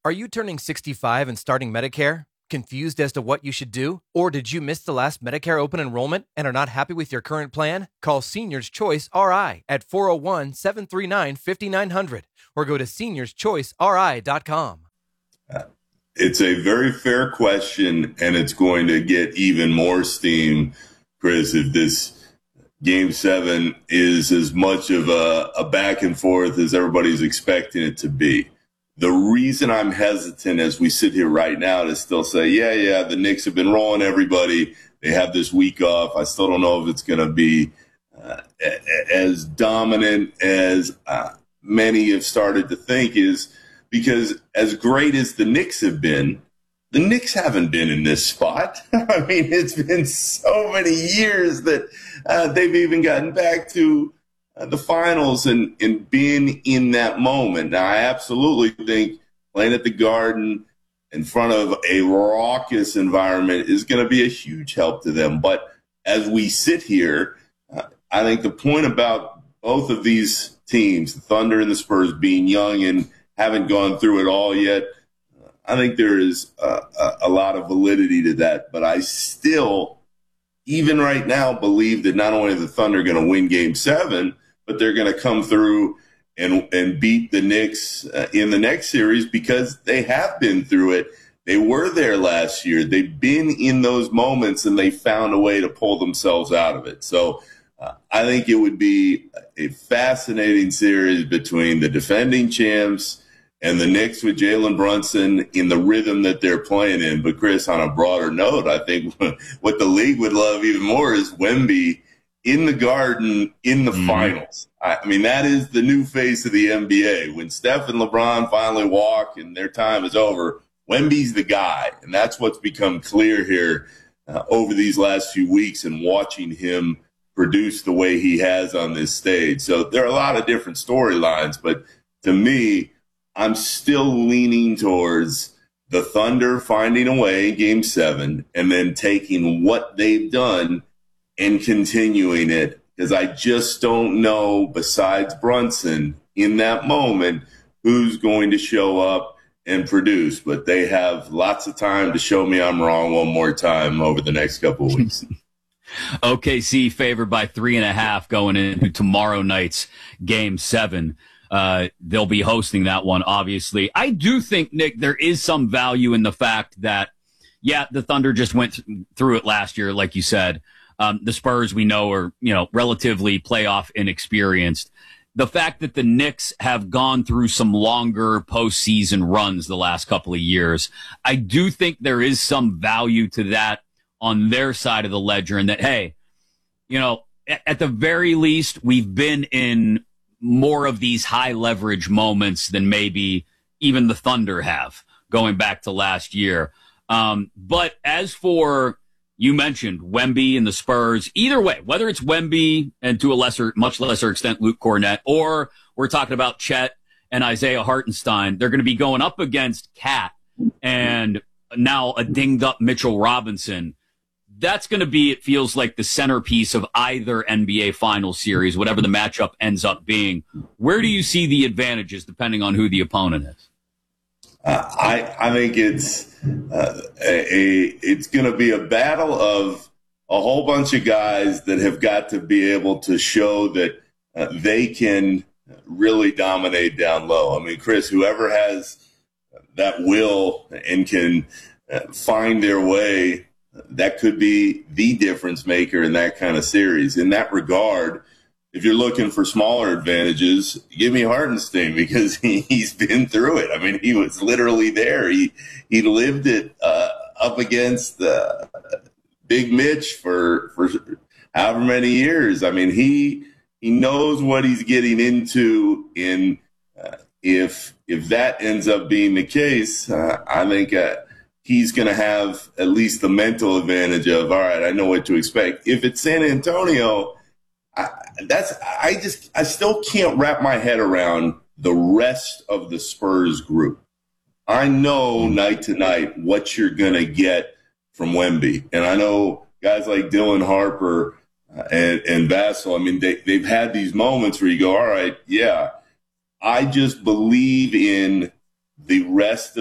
Are you turning 65 and starting Medicare? Confused as to what you should do? Or did you miss the last Medicare open enrollment and are not happy with your current plan? Call Seniors Choice RI at 401-739-5900 or go to seniorschoiceri.com. It's a very fair question, and it's going to get even more steam, Chris, if this Game 7 is as much of a back and forth as everybody's expecting it to be. The reason I'm hesitant as we sit here right now to still say, yeah, the Knicks have been rolling everybody. They have this week off. I still don't know if it's going to be as dominant as many have started to think, is because as great as the Knicks have been, the Knicks haven't been in this spot. I mean, it's been so many years that they've even gotten back to the finals and being in that moment. Now, I absolutely think playing at the Garden in front of a raucous environment is going to be a huge help to them. But as we sit here, I think the point about both of these teams, the Thunder and the Spurs, being young and haven't gone through it all yet, I think there is a lot of validity to that. But I still, even right now, believe that not only are the Thunder going to win Game 7, but they're going to come through and beat the Knicks in the next series because they have been through it. They were there last year. They've been in those moments, and they found a way to pull themselves out of it. So I think it would be a fascinating series between the defending champs and the Knicks with Jalen Brunson in the rhythm that they're playing in. But, Chris, on a broader note, I think what the league would love even more is Wemby in the Garden in the finals. I mean, that is the new face of the NBA. When Steph and LeBron finally walk and their time is over, Wemby's the guy. And that's what's become clear here over these last few weeks and watching him produce the way he has on this stage. So there are a lot of different storylines, but to me, I'm still leaning towards the Thunder finding a way in Game 7 and then taking what they've done and continuing it, because I just don't know, besides Brunson, in that moment, who's going to show up and produce. But they have lots of time to show me I'm wrong one more time over the next couple of weeks. OKC favored by 3.5 going into tomorrow night's Game 7. They'll be hosting that one, obviously. I do think, Nick, there is some value in the fact that, yeah, the Thunder just went through it last year, like you said. The Spurs, we know, are, relatively playoff inexperienced. The fact that the Knicks have gone through some longer postseason runs the last couple of years, I do think there is some value to that on their side of the ledger, and that, hey, at the very least, we've been in more of these high leverage moments than maybe even the Thunder have going back to last year. But as for, you mentioned Wemby and the Spurs, either way, whether it's Wemby and to a much lesser extent, Luke Cornett, or we're talking about Chet and Isaiah Hartenstein, they're going to be going up against Cat and now a dinged up Mitchell Robinson. That's going to be, it feels like, the centerpiece of either NBA Finals series, whatever the matchup ends up being. Where do you see the advantages depending on who the opponent is? I think it's going to be a battle of a whole bunch of guys that have got to be able to show that they can really dominate down low. I mean, Chris, whoever has that will and can find their way, that could be the difference maker in that kind of series. In that regard, if you're looking for smaller advantages, give me Hartenstein, because he's been through it. I mean, he was literally there. He lived it up against Big Mitch for however many years. I mean, he knows what he's getting into. In if that ends up being the case, I think he's going to have at least the mental advantage of, all right, I know what to expect. If it's San Antonio, I still can't wrap my head around the rest of the Spurs group. I know night to night what you're going to get from Wemby. And I know guys like Dylan Harper and Vassell, I mean, they've had these moments where you go, all right, yeah, I just believe in the rest